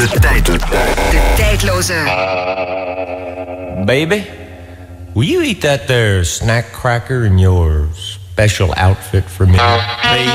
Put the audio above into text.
De tijdloze. Baby, will you eat that there snack cracker in your special outfit for me?